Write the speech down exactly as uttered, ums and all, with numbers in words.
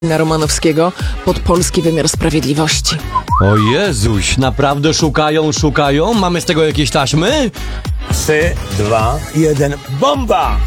na Romanowskiego pod polski wymiar sprawiedliwości. O Jezuś, naprawdę szukają, szukają? Mamy z tego jakieś taśmy? trzy, dwa, jeden, bomba!